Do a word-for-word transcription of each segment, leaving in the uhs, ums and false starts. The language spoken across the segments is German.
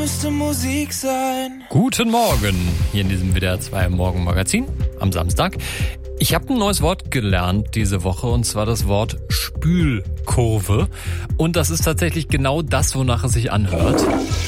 müsste Musik sein. Guten Morgen, hier in diesem W D R zwei Morgenmagazin am Samstag. Ich habe ein neues Wort gelernt diese Woche, und zwar das Wort Spülkurve. Und das ist tatsächlich genau das, wonach es sich anhört.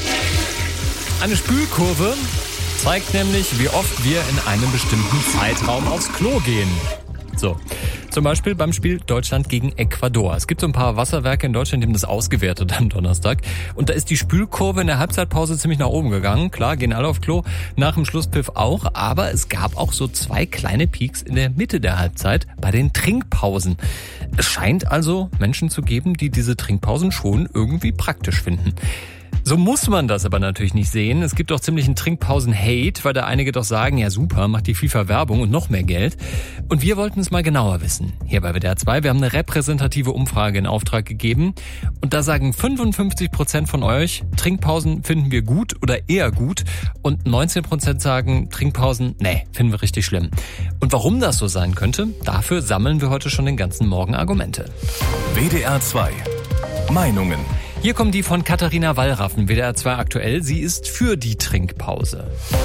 Eine Spülkurve zeigt nämlich, wie oft wir in einem bestimmten Zeitraum aufs Klo gehen. So, zum Beispiel beim Spiel Deutschland gegen Ecuador. Es gibt so ein paar Wasserwerke in Deutschland, die haben das ausgewertet am Donnerstag. Und da ist die Spülkurve in der Halbzeitpause ziemlich nach oben gegangen. Klar, gehen alle auf Klo, nach dem Schlusspfiff auch. Aber es gab auch so zwei kleine Peaks in der Mitte der Halbzeit bei den Trinkpausen. Es scheint also Menschen zu geben, die diese Trinkpausen schon irgendwie praktisch finden. So muss man das aber natürlich nicht sehen. Es gibt auch ziemlichen Trinkpausen-Hate, weil da einige doch sagen, ja super, macht die FIFA Werbung und noch mehr Geld. Und wir wollten es mal genauer wissen. Hier bei W D R zwei, wir haben eine repräsentative Umfrage in Auftrag gegeben. Und da sagen fünfundfünfzig Prozent von euch, Trinkpausen finden wir gut oder eher gut. Und neunzehn Prozent sagen, Trinkpausen, nee, finden wir richtig schlimm. Und warum das so sein könnte, dafür sammeln wir heute schon den ganzen Morgen Argumente. W D R zwei Meinungen. Hier kommen die von Katharina Wallraffen, W D R zwei aktuell. Sie ist für die Trinkpause.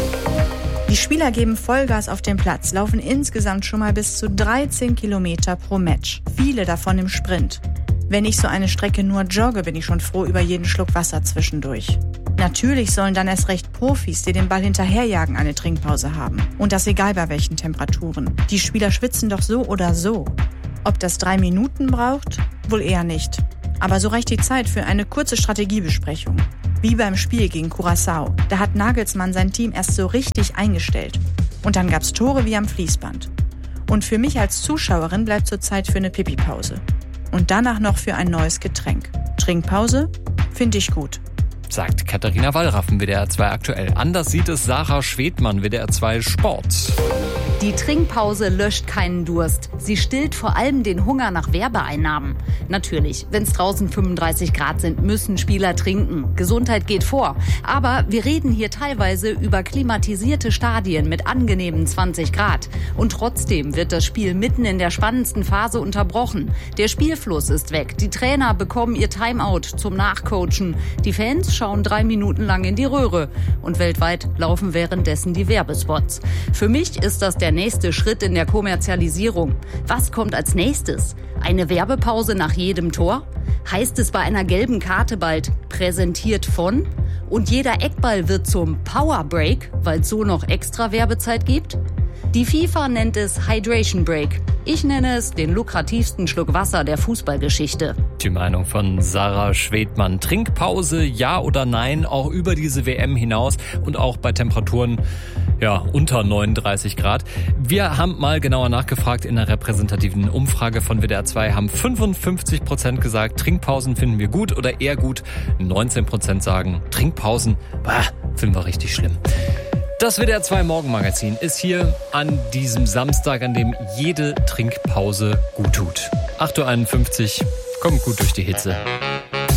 Die Spieler geben Vollgas auf dem Platz, laufen insgesamt schon mal bis zu dreizehn Kilometer pro Match. Viele davon im Sprint. Wenn ich so eine Strecke nur jogge, bin ich schon froh über jeden Schluck Wasser zwischendurch. Natürlich sollen dann erst recht Profis, die den Ball hinterherjagen, eine Trinkpause haben. Und das egal bei welchen Temperaturen. Die Spieler schwitzen doch so oder so. Ob das drei Minuten braucht? Wohl eher nicht. Aber so reicht die Zeit für eine kurze Strategiebesprechung. Wie beim Spiel gegen Curaçao. Da hat Nagelsmann sein Team erst so richtig eingestellt. Und dann gab's Tore wie am Fließband. Und für mich als Zuschauerin bleibt zur Zeit für eine Pipi-Pause. Und danach noch für ein neues Getränk. Trinkpause? Finde ich gut. Sagt Katharina Wallraffen, W D R zwei aktuell. Anders sieht es Sarah Schwedmann, W D R zwei Sport. Die Trinkpause löscht keinen Durst. Sie stillt vor allem den Hunger nach Werbeeinnahmen. Natürlich, wenn es draußen fünfunddreißig Grad sind, müssen Spieler trinken. Gesundheit geht vor. Aber wir reden hier teilweise über klimatisierte Stadien mit angenehmen zwanzig Grad. Und trotzdem wird das Spiel mitten in der spannendsten Phase unterbrochen. Der Spielfluss ist weg. Die Trainer bekommen ihr Timeout zum Nachcoachen. Die Fans schauen drei Minuten lang in die Röhre. Und weltweit laufen währenddessen die Werbespots. Für mich ist das der nächste Schritt in der Kommerzialisierung. Was kommt als nächstes? Eine Werbepause nach jedem Tor? Heißt es bei einer gelben Karte bald präsentiert von? Und jeder Eckball wird zum Power Break, weil es so noch extra Werbezeit gibt? Die FIFA nennt es Hydration Break. Ich nenne es den lukrativsten Schluck Wasser der Fußballgeschichte. Die Meinung von Sarah Schwedmann. Trinkpause, ja oder nein, auch über diese W M hinaus und auch bei Temperaturen ja unter neununddreißig Grad. Wir haben mal genauer nachgefragt in einer repräsentativen Umfrage von W D R zwei, haben fünfundfünfzig Prozent gesagt, Trinkpausen finden wir gut oder eher gut. neunzehn Prozent sagen, Trinkpausen, bah, finden wir richtig schlimm. Das W D R zwei Morgenmagazin ist hier an diesem Samstag, an dem jede Trinkpause gut tut. acht Uhr einundfünfzig, kommt gut durch die Hitze.